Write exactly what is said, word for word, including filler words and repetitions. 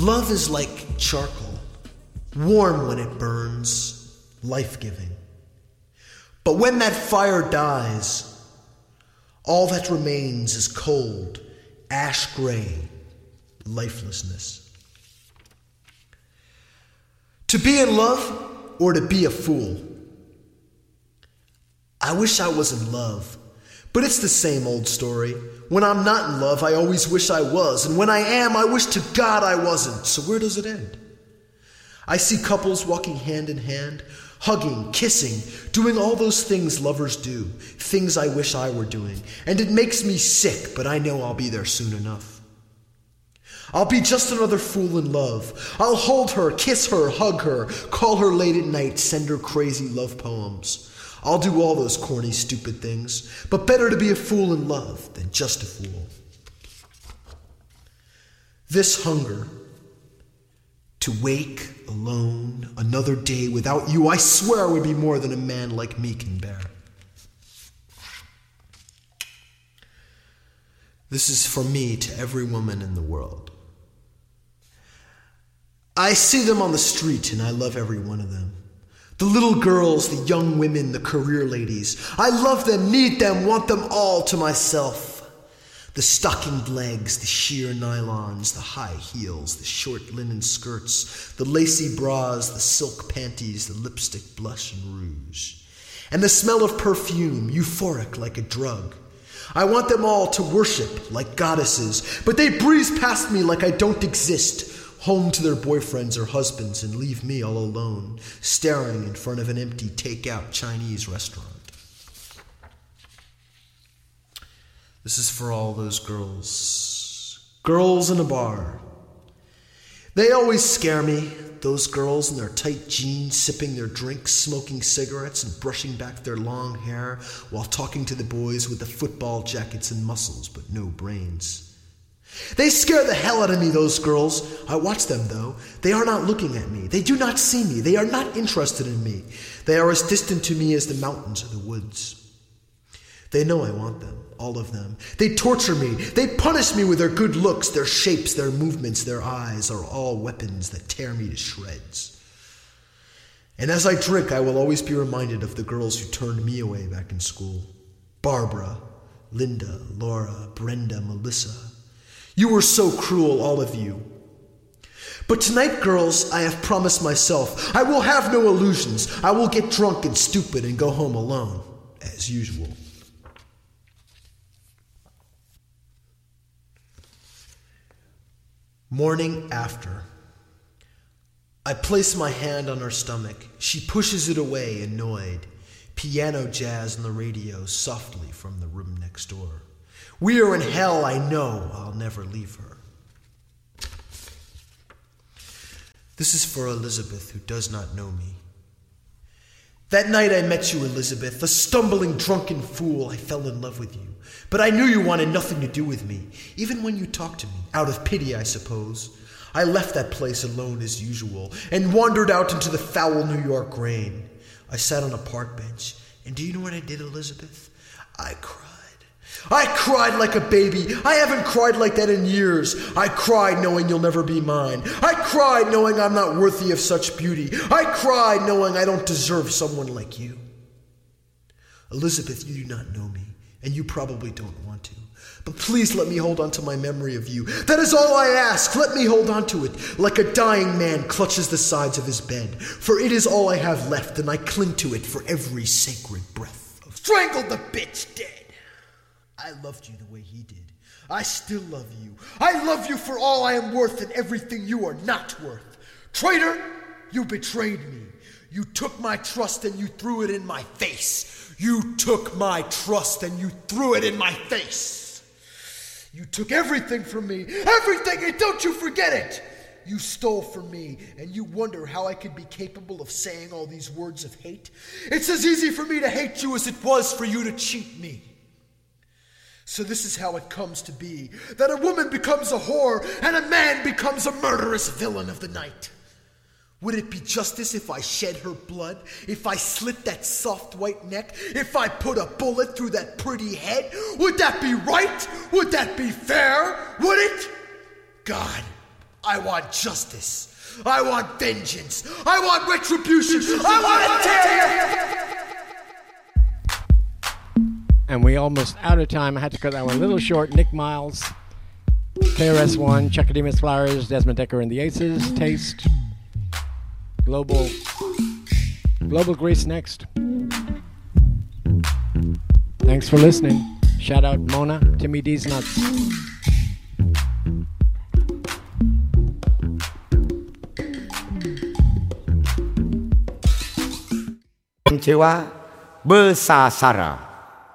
Love is like charcoal, warm when it burns, life-giving. But when that fire dies, all that remains is cold, ash-gray lifelessness. To be in love or to be a fool? I wish I was in love, but it's the same old story. When I'm not in love, I always wish I was, and when I am, I wish to God I wasn't. So where does it end? I see couples walking hand in hand, hugging, kissing, doing all those things lovers do, things I wish I were doing, and it makes me sick, but I know I'll be there soon enough. I'll be just another fool in love. I'll hold her, kiss her, hug her, call her late at night, send her crazy love poems. I'll do all those corny, stupid things, but better to be a fool in love than just a fool. This hunger, to wake alone another day without you, I swear would be more than a man like me can bear. This is for me to every woman in the world. I see them on the street and I love every one of them. The little girls, the young women, the career ladies. I love them, need them, want them all to myself. The stockinged legs, the sheer nylons, the high heels, the short linen skirts, the lacy bras, the silk panties, the lipstick, blush, and rouge. And the smell of perfume, euphoric like a drug. I want them all to worship like goddesses, but they breeze past me like I don't exist, home to their boyfriends or husbands, and leave me all alone, staring in front of an empty take-out Chinese restaurant. This is for all those girls. Girls in a bar. They always scare me, those girls in their tight jeans, sipping their drinks, smoking cigarettes, and brushing back their long hair while talking to the boys with the football jackets and muscles, but no brains. They scare the hell out of me, those girls. I watch them, though. They are not looking at me. They do not see me. They are not interested in me. They are as distant to me as the mountains or the woods. They know I want them, all of them. They torture me. They punish me with their good looks. Their shapes, their movements, their eyes are all weapons that tear me to shreds. And as I drink, I will always be reminded of the girls who turned me away back in school. Barbara, Linda, Laura, Brenda, Melissa. You were so cruel, all of you. But tonight, girls, I have promised myself, I will have no illusions. I will get drunk and stupid and go home alone, as usual. Morning after. I place my hand on her stomach. She pushes it away, annoyed. Piano jazz on the radio softly from the room next door. We are in hell, I know. I'll never leave her. This is for Elizabeth, who does not know me. That night I met you, Elizabeth, a stumbling, drunken fool. I fell in love with you. But I knew you wanted nothing to do with me, even when you talked to me, out of pity, I suppose. I left that place alone as usual and wandered out into the foul New York rain. I sat on a park bench, and do you know what I did, Elizabeth? I cried. I cried like a baby. I haven't cried like that in years. I cried knowing you'll never be mine. I cried knowing I'm not worthy of such beauty. I cried knowing I don't deserve someone like you. Elizabeth, you do not know me, and you probably don't want to. But please let me hold on to my memory of you. That is all I ask. Let me hold on to it, like a dying man clutches the sides of his bed. For it is all I have left, and I cling to it for every sacred breath. Strangle the bitch dead. I loved you the way he did. I still love you. I love you for all I am worth and everything you are not worth. Traitor, you betrayed me. You took my trust and you threw it in my face. You took my trust and you threw it in my face. You took everything from me. Everything, and don't you forget it. You stole from me, and you wonder how I could be capable of saying all these words of hate. It's as easy for me to hate you as it was for you to cheat me. So this is how it comes to be, that a woman becomes a whore and a man becomes a murderous villain of the night. Would it be justice if I shed her blood, if I slit that soft white neck, if I put a bullet through that pretty head? Would that be right? Would that be fair? Would it? God, I want justice. I want vengeance. I want retribution. I want to tear you. And we almost out of time. I had to cut that one a little short. Nick Miles, K R S One, Chuckademus Flowers, Desmond Decker and the Aces, Taste, Global, Global Grease next. Thanks for listening. Shout out Mona, Timmy D's Nuts. ชื่อว่าเบอร์ซาซารา